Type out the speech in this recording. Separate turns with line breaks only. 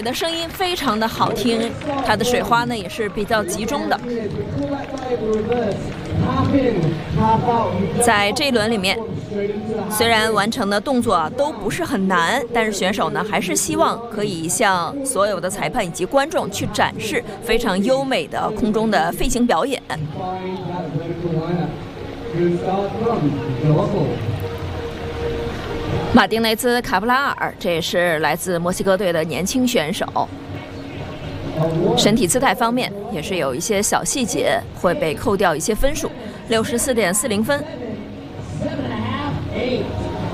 水的声音非常的好听，它的水花呢也是比较集中的。在这一轮里面，虽然完成的动作都不是很难，但是选手呢还是希望可以向所有的裁判以及观众去展示非常优美的空中的飞行表演。马丁内兹·卡布拉尔，这也是来自墨西哥队的年轻选手。身体姿态方面也是有一些小细节会被扣掉一些分数，64.40分。